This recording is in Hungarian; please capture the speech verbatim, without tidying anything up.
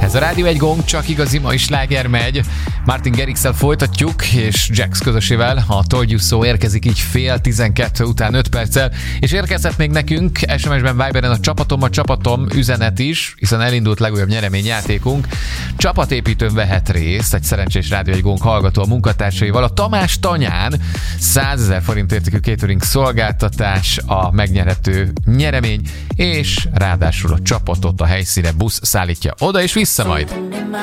Ez a Rádió egy gong, csak igazi mai sláger megy. Martin Garrixel folytatjuk, és Jax közösével. A Told You So érkezik így fél tizenkettő után öt perccel, és érkezett még nekünk es em es-ben, Viberen a csapatom, a csapatom üzenet is, hiszen elindult legújabb nyereményjátékunk. Csapatépítőn vehet részt egy szerencsés Rádió egy gong hallgató a munkatársaival. A Tamás Tanyán százezer forint értékű catering szolgáltatás a megnyerhető nyeremény, és ráadásul a csapatot a helyszíne busz szállítja oda és vissza majd.